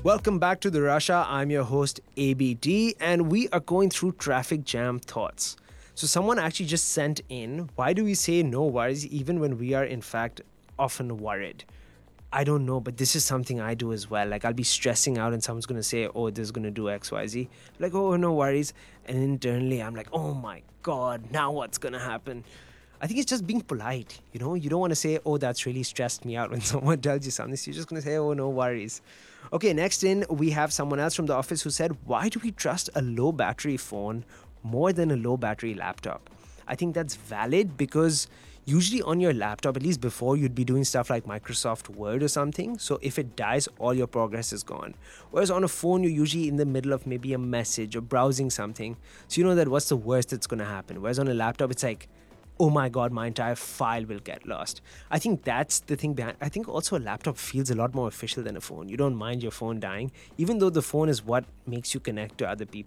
Welcome back to the Russia. I'm your host ABD, and we are going through traffic jam thoughts. So, someone actually just sent in, why do we say no worries even when we are in fact often worried? I don't know, but this is something I do as well. Like, I'll be stressing out, and someone's gonna say, "Oh, this is gonna do XYZ." Like, "Oh, no worries." And internally, I'm like, "Oh my god, now what's gonna happen?" I think it's just being polite. You don't want to say, "Oh, that's really stressed me out," when someone tells you something. So you're just gonna say, "Oh, no worries." Okay, next in, we have someone else from the office who said, "Why do we trust a low battery phone more than a low battery laptop?" I think that's valid because usually on your laptop, at least before, you'd be doing stuff like Microsoft Word or something. So if it dies, all your progress is gone. Whereas on a phone, you're usually in the middle of maybe a message or browsing something. So you know that what's the worst that's going to happen. Whereas on a laptop, it's like, oh my god, my entire file will get lost. I think that's the thing behind. I think also a laptop feels a lot more official than a phone. You don't mind your phone dying, even though the phone is what makes you connect to other people.